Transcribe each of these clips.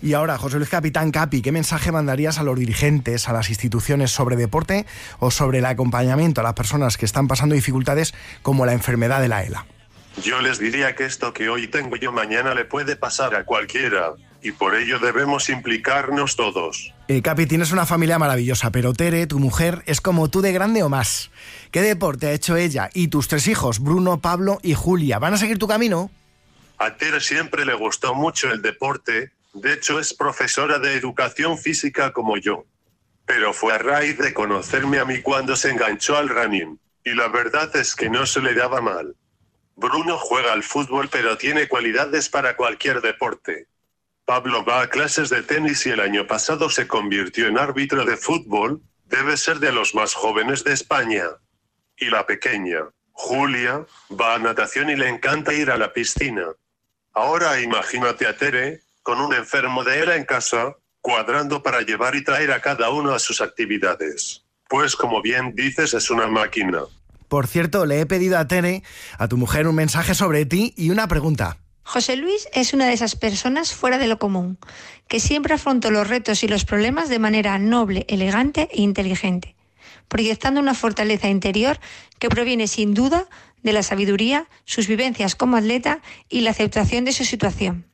Y ahora, José Luis Capitán, Capi, ¿qué mensaje mandarías a los dirigentes, a las instituciones sobre deporte o sobre el acompañamiento a las personas que están pasando dificultades como la enfermedad de la ELA? Yo les diría que esto que hoy tengo yo mañana le puede pasar a cualquiera, y por ello debemos implicarnos todos. Capi, tienes una familia maravillosa, pero Tere, tu mujer, es como tú de grande o más. ¿Qué deporte ha hecho ella y tus 3 hijos, Bruno, Pablo y Julia? ¿Van a seguir tu camino? A Tere siempre le gustó mucho el deporte, de hecho es profesora de educación física como yo. Pero fue a raíz de conocerme a mí cuando se enganchó al running, y la verdad es que no se le daba mal. Bruno juega al fútbol pero tiene cualidades para cualquier deporte. Pablo va a clases de tenis y el año pasado se convirtió en árbitro de fútbol, debe ser de los más jóvenes de España. Y la pequeña, Julia, va a natación y le encanta ir a la piscina. Ahora imagínate a Tere, con un enfermo de ELA en casa, cuadrando para llevar y traer a cada uno a sus actividades. Pues como bien dices, es una máquina. Por cierto, le he pedido a Tere, a tu mujer, un mensaje sobre ti y una pregunta. José Luis es una de esas personas fuera de lo común, que siempre afrontó los retos y los problemas de manera noble, elegante e inteligente, proyectando una fortaleza interior que proviene sin duda de la sabiduría, sus vivencias como atleta y la aceptación de su situación.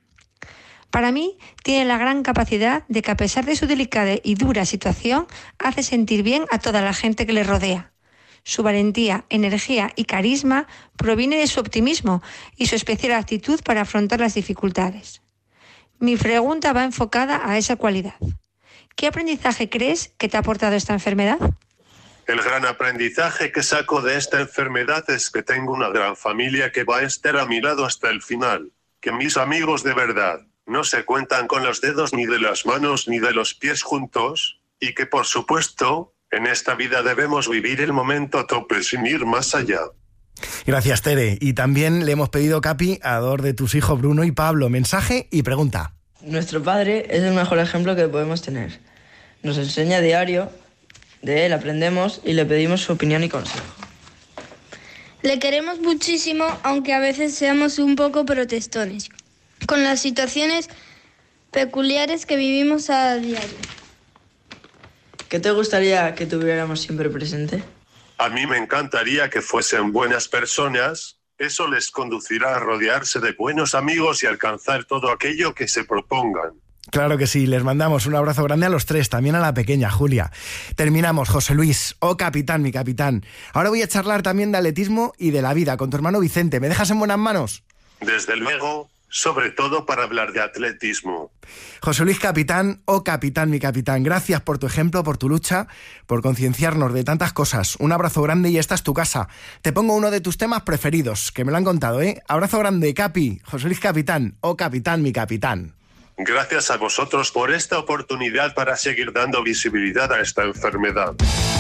Para mí, tiene la gran capacidad de que a pesar de su delicada y dura situación, hace sentir bien a toda la gente que le rodea. Su valentía, energía y carisma proviene de su optimismo y su especial actitud para afrontar las dificultades. Mi pregunta va enfocada a esa cualidad. ¿Qué aprendizaje crees que te ha aportado esta enfermedad? El gran aprendizaje que saco de esta enfermedad es que tengo una gran familia que va a estar a mi lado hasta el final, que mis amigos de verdad no se cuentan con los dedos ni de las manos ni de los pies juntos, y que por supuesto, en esta vida debemos vivir el momento a tope sin ir más allá. Gracias, Tere. Y también le hemos pedido, Capi, a dos de tus hijos, Bruno y Pablo, mensaje y pregunta. Nuestro padre es el mejor ejemplo que podemos tener. Nos enseña a diario, de él aprendemos y le pedimos su opinión y consejo. Le queremos muchísimo, aunque a veces seamos un poco protestones, con las situaciones peculiares que vivimos a diario. ¿Qué te gustaría que tuviéramos siempre presente? A mí me encantaría que fuesen buenas personas, eso les conducirá a rodearse de buenos amigos y alcanzar todo aquello que se propongan. Claro que sí, les mandamos un abrazo grande a los 3, también a la pequeña Julia. Terminamos, José Luis, capitán, mi capitán. Ahora voy a charlar también de atletismo y de la vida con tu hermano Vicente. ¿Me dejas en buenas manos? Desde luego, sobre todo para hablar de atletismo. José Luis Capitán, capitán, mi capitán, gracias por tu ejemplo, por tu lucha, por concienciarnos de tantas cosas. Un abrazo grande y esta es tu casa. Te pongo uno de tus temas preferidos, que me lo han contado, ¿eh? Abrazo grande, Capi, José Luis Capitán, capitán, mi capitán. Gracias a vosotros por esta oportunidad para seguir dando visibilidad a esta enfermedad.